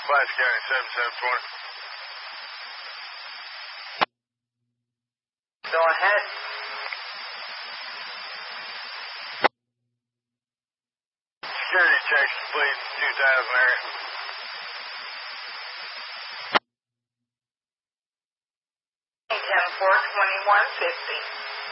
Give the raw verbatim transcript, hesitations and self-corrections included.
Platte County, seven seven twenty. Go ahead. Security checks complete, two thousand area. ten four twenty-one fifty.